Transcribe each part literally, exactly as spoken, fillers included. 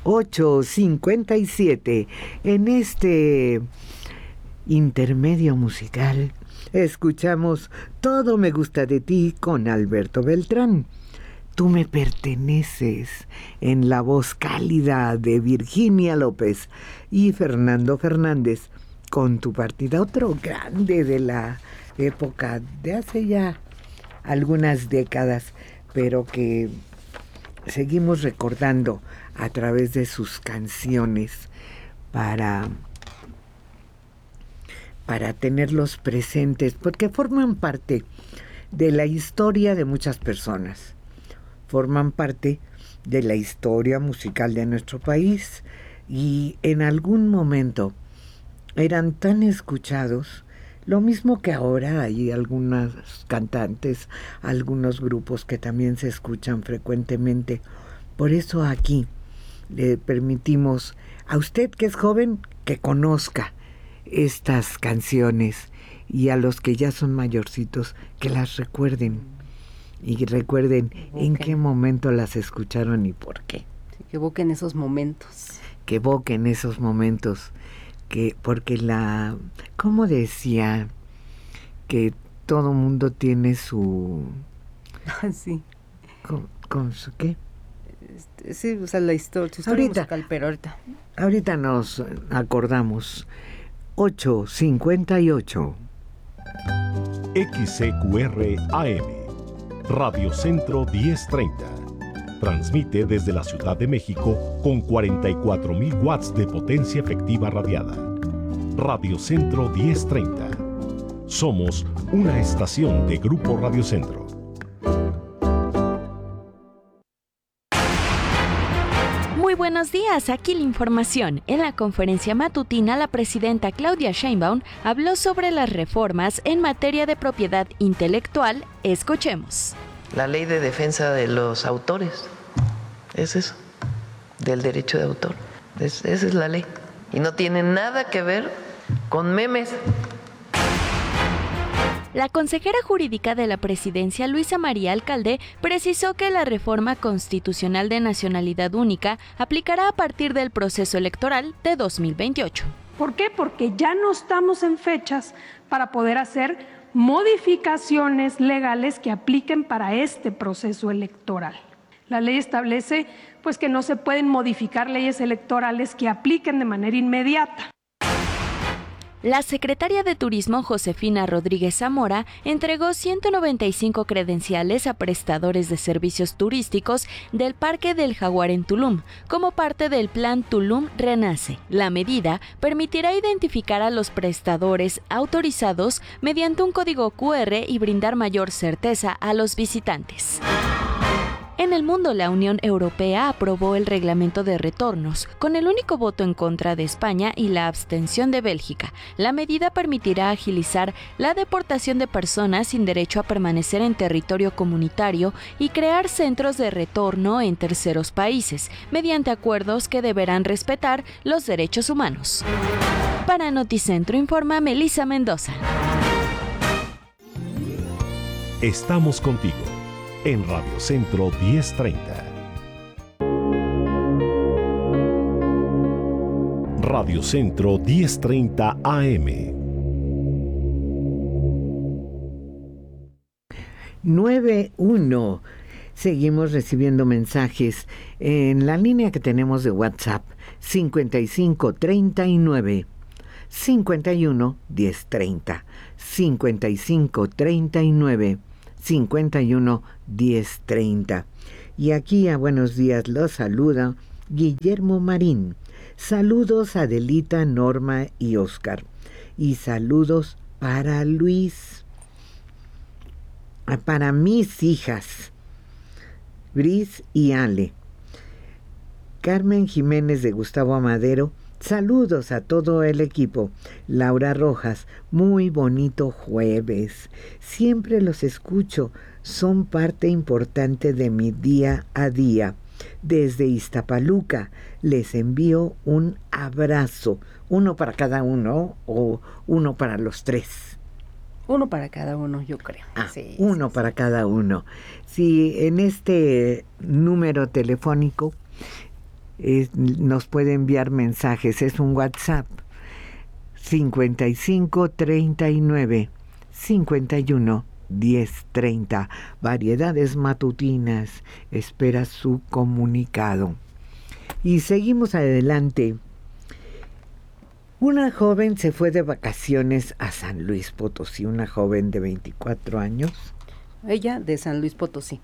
ocho cincuenta y siete. En este intermedio musical escuchamos Todo me gusta de ti con Alberto Beltrán. Tú me perteneces, en la voz cálida de Virginia López y Fernando Fernández, con Tu partida, otro grande de la época de hace ya algunas décadas, pero que seguimos recordando a través de sus canciones para, para tenerlos presentes, porque forman parte de la historia de muchas personas. Forman parte de la historia musical de nuestro país y en algún momento eran tan escuchados, lo mismo que ahora hay algunos cantantes, algunos grupos que también se escuchan frecuentemente. Por eso aquí le permitimos a usted que es joven que conozca estas canciones y a los que ya son mayorcitos que las recuerden. Y recuerden en qué momento las escucharon y por qué. Sí, que evoquen esos momentos. Que evoquen esos momentos. Que, porque la... ¿Cómo decía? Que todo mundo tiene su... sí. ¿Con, con su qué? Este, sí, o sea, la historia, su historia ahorita, musical, pero ahorita. Ahorita nos acordamos. ocho cincuenta y ocho. X C Q R A M Radio Centro diez treinta. Transmite desde la Ciudad de México con cuarenta y cuatro mil watts de potencia efectiva radiada. Radio Centro diez treinta. Somos una estación de Grupo Radio Centro. Muy buenos días, aquí la información. En la conferencia matutina, la presidenta Claudia Sheinbaum habló sobre las reformas en materia de propiedad intelectual. Escuchemos. La ley de defensa de los autores, es eso, del derecho de autor. Es, esa es la ley. Y no tiene nada que ver con memes. La consejera jurídica de la presidencia, Luisa María Alcalde, precisó que la reforma constitucional de nacionalidad única aplicará a partir del proceso electoral de dos mil veintiocho. ¿Por qué? Porque ya no estamos en fechas para poder hacer modificaciones legales que apliquen para este proceso electoral. La ley establece pues que no se pueden modificar leyes electorales que apliquen de manera inmediata. La secretaria de Turismo, Josefina Rodríguez Zamora, entregó ciento noventa y cinco credenciales a prestadores de servicios turísticos del Parque del Jaguar en Tulum, como parte del Plan Tulum Renace. La medida permitirá identificar a los prestadores autorizados mediante un código Q R y brindar mayor certeza a los visitantes. En el mundo, la Unión Europea aprobó el reglamento de retornos, con el único voto en contra de España y la abstención de Bélgica. La medida permitirá agilizar la deportación de personas sin derecho a permanecer en territorio comunitario y crear centros de retorno en terceros países, mediante acuerdos que deberán respetar los derechos humanos. Para Noticentro informa Melissa Mendoza. Estamos contigo en Radio Centro diez treinta. Radio Centro diez treinta A M. nueve uno. Seguimos recibiendo mensajes en la línea que tenemos de WhatsApp cincuenta y cinco treinta y nueve cincuenta y uno diez treinta. cincuenta y cinco treinta y nueve cincuenta y uno diez treinta. Y aquí a Buenos Días los saluda Guillermo Marín. Saludos a Adelita, Norma y Oscar. Y saludos para Luis. Para mis hijas, Bris y Ale. Carmen Jiménez de Gustavo Amadero. Saludos a todo el equipo. Laura Rojas, muy bonito jueves. Siempre los escucho, son parte importante de mi día a día. Desde Iztapaluca les envío un abrazo, uno para cada uno o uno para los tres. Uno para cada uno, yo creo. Ah, sí, uno sí, para sí. cada uno. Si en este número telefónico eh, nos puede enviar mensajes. Es un WhatsApp cincuenta y cinco treinta y nueve cincuenta y uno diez treinta. Variedades matutinas. Espera su comunicado. Y seguimos adelante. Una joven se fue de vacaciones a San Luis Potosí, una joven de veinticuatro años. Ella de San Luis Potosí.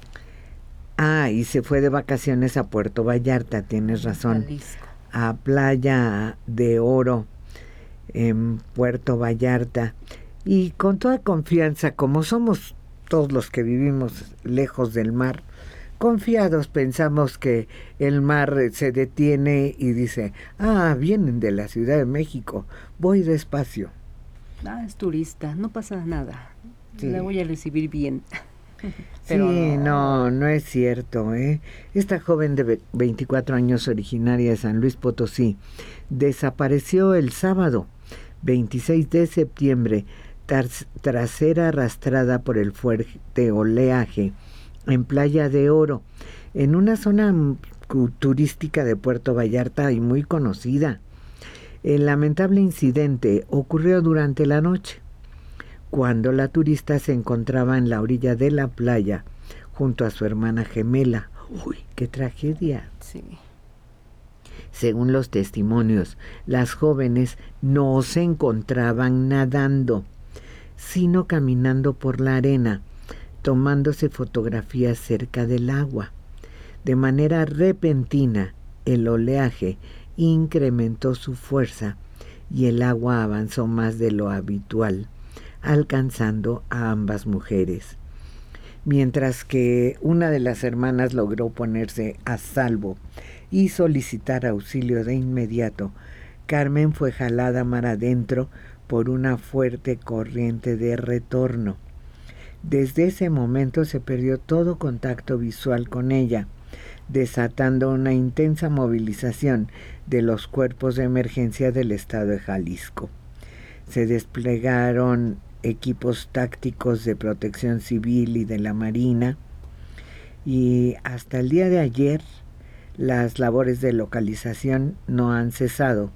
Ah, y se fue de vacaciones a Puerto Vallarta, tienes razón. Jalisco. A Playa de Oro, en Puerto Vallarta. Y con toda confianza, como somos todos los que vivimos lejos del mar, confiados pensamos que el mar se detiene y dice, ah, vienen de la Ciudad de México, voy despacio. Ah, es turista, no pasa nada. Sí. La voy a recibir bien. Pero sí, no, no es cierto, ¿eh? Esta joven de veinticuatro años, originaria de San Luis Potosí, desapareció el sábado veintiséis de septiembre tras, tras ser arrastrada por el fuerte oleaje en Playa de Oro, en una zona turística de Puerto Vallarta y muy conocida. El lamentable incidente ocurrió durante la noche, cuando la turista se encontraba en la orilla de la playa junto a su hermana gemela. ¡Uy, qué tragedia! Sí. Según los testimonios, las jóvenes no se encontraban nadando, sino caminando por la arena, tomándose fotografías cerca del agua. De manera repentina, el oleaje incrementó su fuerza y el agua avanzó más de lo habitual, alcanzando a ambas mujeres. Mientras que una de las hermanas logró ponerse a salvo y solicitar auxilio de inmediato, Carmen fue jalada mar adentro por una fuerte corriente de retorno. Desde ese momento se perdió todo contacto visual con ella, desatando una intensa movilización de los cuerpos de emergencia del estado de Jalisco. Se desplegaron equipos tácticos de protección civil y de la Marina, y hasta el día de ayer las labores de localización no han cesado,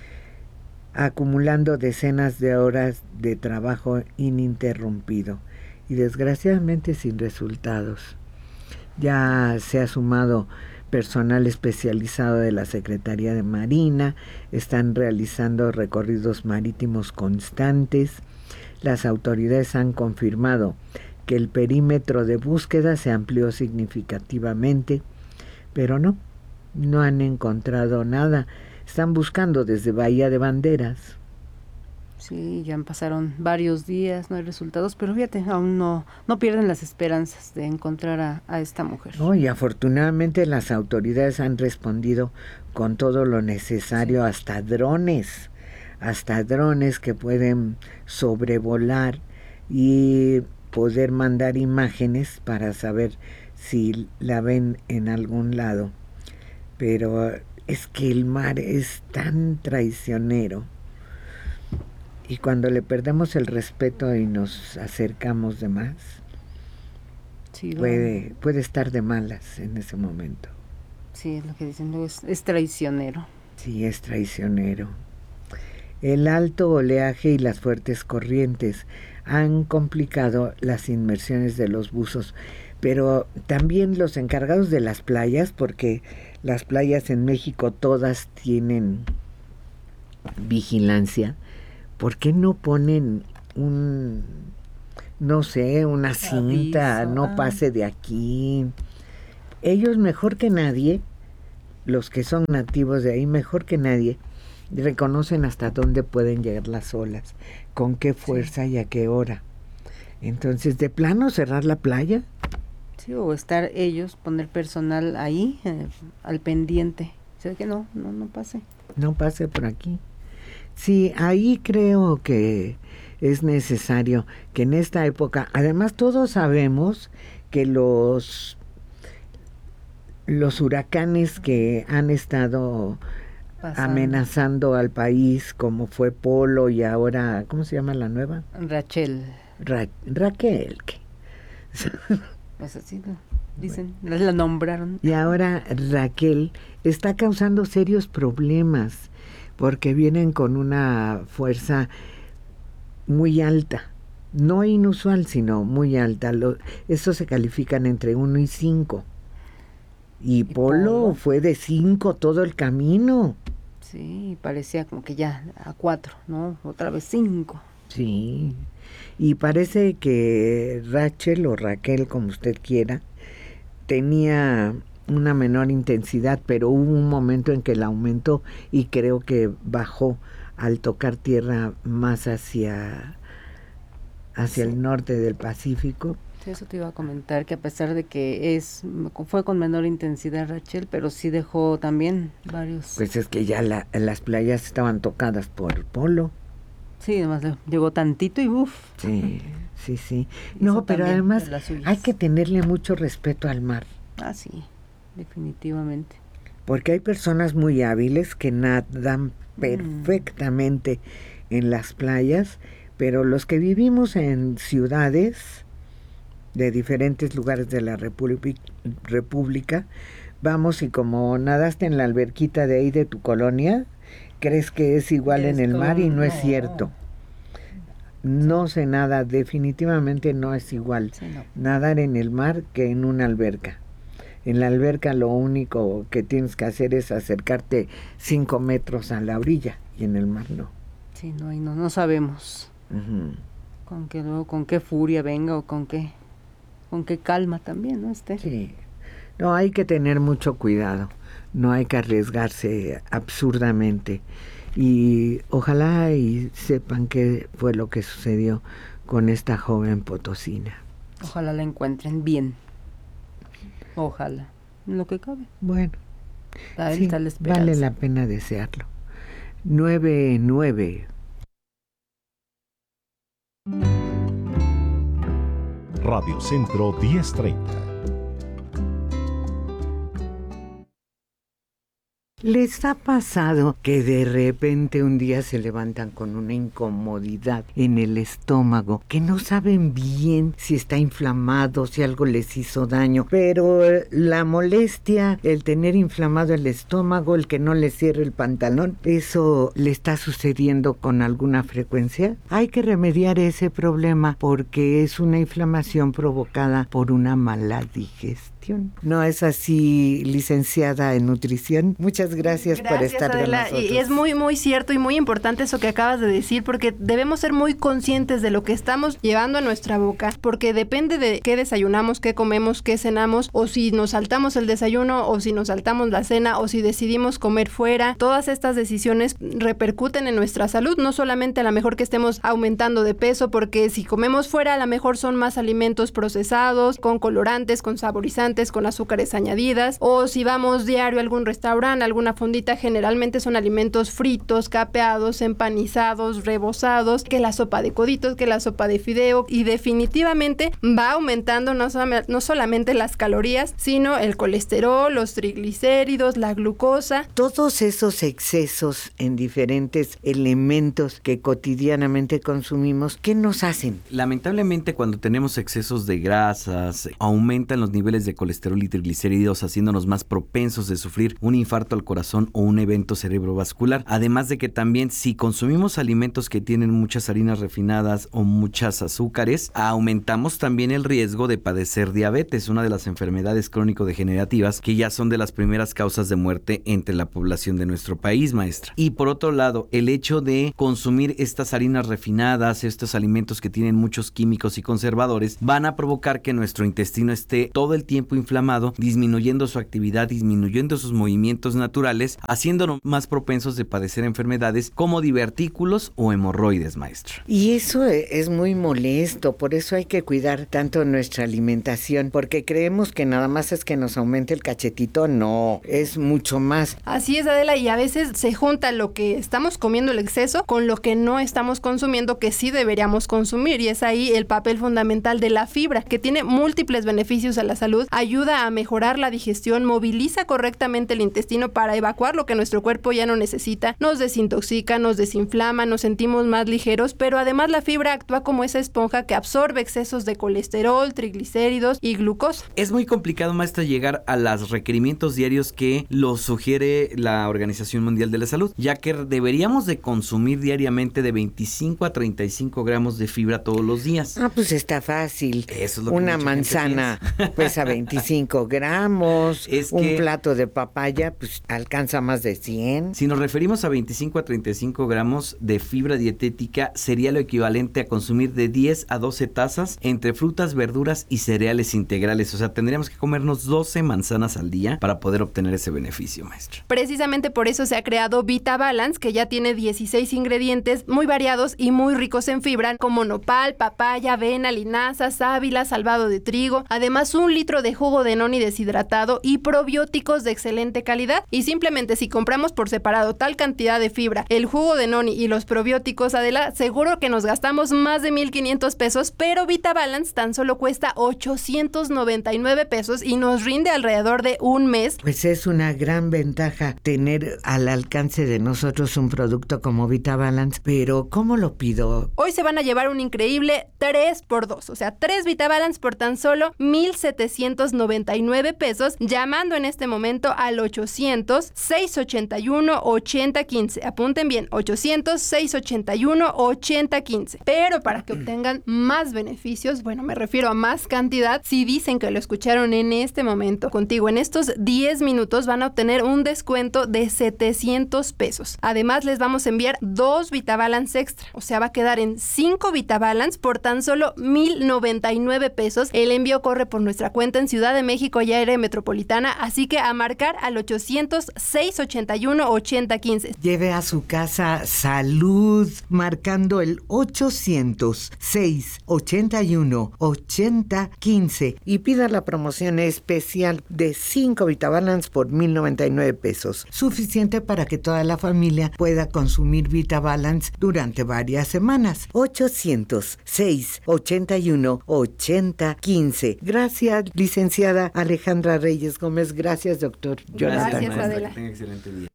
acumulando decenas de horas de trabajo ininterrumpido y desgraciadamente sin resultados. Ya se ha sumado personal especializado de la Secretaría de Marina, están realizando recorridos marítimos constantes. Las autoridades han confirmado que el perímetro de búsqueda se amplió significativamente, pero no, no han encontrado nada. Están buscando desde Bahía de Banderas. Sí, ya pasaron varios días, no hay resultados, pero fíjate, aún no, no pierden las esperanzas de encontrar a, a esta mujer. No, y afortunadamente las autoridades han respondido con todo lo necesario, sí. hasta drones, hasta drones que pueden sobrevolar y poder mandar imágenes para saber si la ven en algún lado. Pero es que el mar es tan traicionero. Y cuando le perdemos el respeto y nos acercamos de más, sí, no. puede, puede estar de malas en ese momento. Sí, es lo que dicen, es, es traicionero. Sí, es traicionero. El alto oleaje y las fuertes corrientes han complicado las inmersiones de los buzos, pero también los encargados de las playas, porque las playas en México todas tienen vigilancia. ¿Por qué no ponen un, no sé, una cinta, aviso, no ah. pase de aquí? Ellos mejor que nadie, los que son nativos de ahí, mejor que nadie, reconocen hasta dónde pueden llegar las olas, con qué fuerza sí. y a qué hora. Entonces, ¿de plano cerrar la playa? Sí, o estar ellos, poner personal ahí, eh, al pendiente. O sea, que no, no, no pase. No pase por aquí. Sí, ahí creo que es necesario que en esta época, además todos sabemos que los, los huracanes que han estado Pasando. amenazando al país, como fue Polo y ahora, ¿cómo se llama la nueva? Rachel. Ra- Raquel. Pues así, ¿no? dicen, bueno. La nombraron. Y ahora Raquel está causando serios problemas porque vienen con una fuerza muy alta, no inusual, sino muy alta. Lo, estos se califican entre uno y cinco. Y, y Polo, Polo fue de cinco todo el camino. Sí, parecía como que ya a cuatro, ¿no? Otra vez cinco. Sí, y parece que Rachel o Raquel, como usted quiera, tenía una menor intensidad, pero hubo un momento en que la aumentó y creo que bajó al tocar tierra más hacia, hacia sí. el norte del Pacífico. Sí, eso te iba a comentar, que a pesar de que es fue con menor intensidad Rachel, pero sí dejó también varios... Pues es que ya la, las playas estaban tocadas por Polo. Sí, además llegó tantito y uff. Sí, sí, sí. No, pero además hay que tenerle mucho respeto al mar. Ah, sí, definitivamente. Porque hay personas muy hábiles que nadan perfectamente mm. en las playas, pero los que vivimos en ciudades de diferentes lugares de la República, República, vamos y como nadaste en la alberquita de ahí de tu colonia, crees que es igual Esto, en el mar y no, no es cierto. No se nada, definitivamente no es igual sí, no. nadar en el mar que en una alberca. En la alberca lo único que tienes que hacer es acercarte cinco metros a la orilla y en el mar no. Sí, no, y no, no sabemos uh-huh. con qué luego, con qué furia venga o con qué, con qué calma también, ¿no? Este. Sí, no, hay que tener mucho cuidado, no hay que arriesgarse absurdamente y ojalá y sepan qué fue lo que sucedió con esta joven potosina. Ojalá la encuentren bien. Ojalá, lo que cabe. Bueno, ahí sí, está la esperanza. Vale la pena desearlo. Nueve, nueve. Radio Centro diez treinta. ¿Les ha pasado que de repente un día se levantan con una incomodidad en el estómago, que no saben bien si está inflamado, si algo les hizo daño, pero la molestia, el tener inflamado el estómago, el que no les cierre el pantalón, eso le está sucediendo con alguna frecuencia? Hay que remediar ese problema porque es una inflamación provocada por una mala digestión. ¿No es así, licenciada en nutrición? Muchas gracias, gracias por estar Adela. con nosotros. Y es muy, muy cierto y muy importante eso que acabas de decir, porque debemos ser muy conscientes de lo que estamos llevando a nuestra boca, porque depende de qué desayunamos, qué comemos, qué cenamos, o si nos saltamos el desayuno, o si nos saltamos la cena, o si decidimos comer fuera. Todas estas decisiones repercuten en nuestra salud, no solamente a lo mejor que estemos aumentando de peso, porque si comemos fuera a lo mejor son más alimentos procesados, con colorantes, con saborizantes, con azúcares añadidas, o si vamos diario a algún restaurante, alguna fondita, generalmente son alimentos fritos, capeados, empanizados, rebozados, que la sopa de coditos, que la sopa de fideo, y definitivamente va aumentando no, sol- no solamente las calorías, sino el colesterol, los triglicéridos, la glucosa. Todos esos excesos en diferentes elementos que cotidianamente consumimos, ¿qué nos hacen? Lamentablemente, cuando tenemos excesos de grasas, aumentan los niveles de colesterol y triglicéridos, haciéndonos más propensos de sufrir un infarto al corazón o un evento cerebrovascular. Además de que también si consumimos alimentos que tienen muchas harinas refinadas o muchas azúcares, aumentamos también el riesgo de padecer diabetes, una de las enfermedades crónico-degenerativas que ya son de las primeras causas de muerte entre la población de nuestro país, maestra. Y por otro lado, el hecho de consumir estas harinas refinadas, estos alimentos que tienen muchos químicos y conservadores, van a provocar que nuestro intestino esté todo el tiempo inflamado, disminuyendo su actividad, disminuyendo sus movimientos naturales, haciéndonos más propensos de padecer enfermedades como divertículos o hemorroides, maestra. Y eso es muy molesto, por eso hay que cuidar tanto nuestra alimentación, porque creemos que nada más es que nos aumente el cachetito, no, es mucho más. Así es, Adela, y a veces se junta lo que estamos comiendo, el exceso, con lo que no estamos consumiendo, que sí deberíamos consumir, y es ahí el papel fundamental de la fibra, que tiene múltiples beneficios a la salud, ayuda ayuda a mejorar la digestión, moviliza correctamente el intestino para evacuar lo que nuestro cuerpo ya no necesita, nos desintoxica, nos desinflama, nos sentimos más ligeros, pero además la fibra actúa como esa esponja que absorbe excesos de colesterol, triglicéridos y glucosa. Es muy complicado, maestra, llegar a los requerimientos diarios que lo sugiere la Organización Mundial de la Salud, ya que deberíamos de consumir diariamente de veinticinco a treinta y cinco gramos de fibra todos los días. Ah, pues está fácil. Eso es lo que Una mucha manzana pesa veinticinco gramos, es un que, plato de papaya pues alcanza más de cien. Si nos referimos a veinticinco a treinta y cinco gramos de fibra dietética, sería lo equivalente a consumir de diez a doce tazas entre frutas, verduras y cereales integrales. O sea, tendríamos que comernos doce manzanas al día para poder obtener ese beneficio, maestra. Precisamente por eso se ha creado VitaBalance, que ya tiene dieciséis ingredientes muy variados y muy ricos en fibra, como nopal, papaya, avena, linaza, sábila, salvado de trigo, además un litro de jugo de noni deshidratado y probióticos de excelente calidad. Y simplemente si compramos por separado tal cantidad de fibra, el jugo de noni y los probióticos, Adela, seguro que nos gastamos más de mil quinientos pesos, pero VitaBalance tan solo cuesta ochocientos noventa y nueve pesos y nos rinde alrededor de un mes. Pues es una gran ventaja tener al alcance de nosotros un producto como VitaBalance, pero ¿cómo lo pido? Hoy se van a llevar un increíble tres por dos, o sea, tres VitaBalance por tan solo mil setecientos noventa y nueve pesos, llamando en este momento al ochocientos, seiscientos ochenta y uno, ochenta quince. Apunten bien, ochocientos, seiscientos ochenta y uno, ochenta quince. Pero para que obtengan más beneficios, bueno, me refiero a más cantidad, si dicen que lo escucharon en este momento contigo, en estos diez minutos van a obtener un descuento de setecientos pesos. Además, les vamos a enviar dos VitaBalance extra, o sea, va a quedar en cinco VitaBalance por tan solo mil noventa y nueve pesos. El envío corre por nuestra cuenta en Ciudad de México y área metropolitana, así que a marcar al ochocientos, seiscientos ochenta y uno, ochenta quince. Lleve a su casa salud marcando el ochocientos, seiscientos ochenta y uno, ochenta quince y pida la promoción especial de cinco VitaBalance por mil noventa y nueve pesos, suficiente para que toda la familia pueda consumir VitaBalance durante varias semanas. ochocientos, seiscientos ochenta y uno, ochenta quince. Gracias, licenciada Alejandra Reyes Gómez. Gracias, doctor Jonathan. Gracias, Adela. Que tenga excelente día.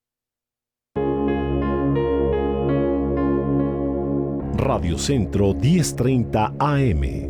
Radio Centro diez treinta A M.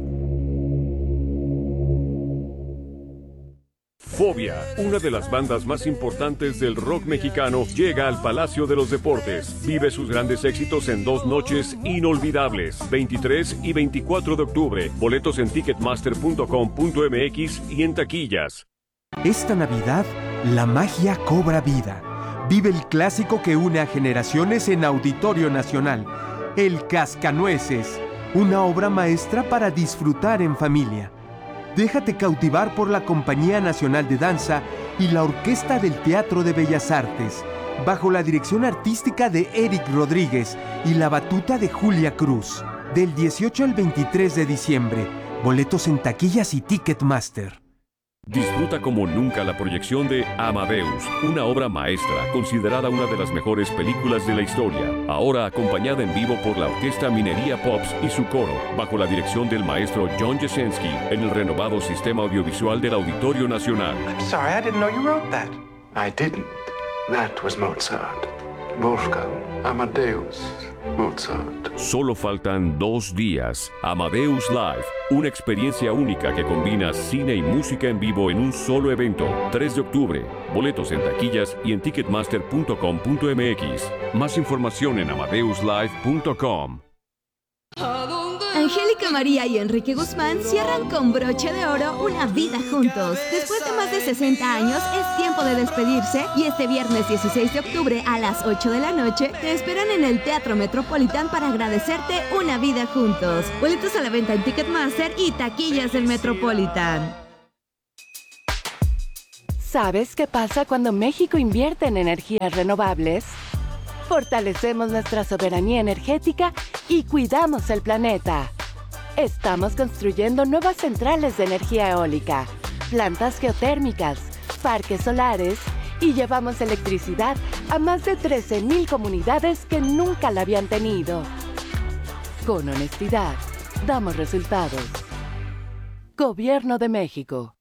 Fobia, una de las bandas más importantes del rock mexicano, llega al Palacio de los Deportes. Vive sus grandes éxitos en dos noches inolvidables, veintitrés y veinticuatro de octubre. Boletos en ticketmaster punto com punto m x y en taquillas. Esta Navidad, la magia cobra vida. Vive el clásico que une a generaciones en Auditorio Nacional, El Cascanueces, una obra maestra para disfrutar en familia. Déjate cautivar por la Compañía Nacional de Danza y la Orquesta del Teatro de Bellas Artes, bajo la dirección artística de Eric Rodríguez y la batuta de Julia Cruz. Del dieciocho al veintitrés de diciembre, boletos en taquillas y Ticketmaster. Disfruta como nunca la proyección de Amadeus, una obra maestra, considerada una de las mejores películas de la historia. Ahora acompañada en vivo por la Orquesta Minería Pops y su coro, bajo la dirección del maestro John Jasenski, en el renovado Sistema Audiovisual del Auditorio Nacional. I'm sorry, I didn't know you wrote that. I didn't. That was Mozart. Wolfgang Amadeus Mozart. Solo faltan dos días. Amadeus Live, una experiencia única que combina cine y música en vivo en un solo evento. tres de octubre. Boletos en taquillas y en ticketmaster punto com punto m x. Más información en amadeus live punto com. Angélica María y Enrique Guzmán cierran con broche de oro una vida juntos. Después de más de sesenta años, es tiempo de despedirse y este viernes dieciséis de octubre a las ocho de la noche te esperan en el Teatro Metropolitan para agradecerte una vida juntos. Boletos a la venta en Ticketmaster y taquillas del Metropolitan. ¿Sabes qué pasa cuando México invierte en energías renovables? Fortalecemos nuestra soberanía energética y cuidamos el planeta. Estamos construyendo nuevas centrales de energía eólica, plantas geotérmicas, parques solares y llevamos electricidad a más de trece mil comunidades que nunca la habían tenido. Con honestidad, damos resultados. Gobierno de México.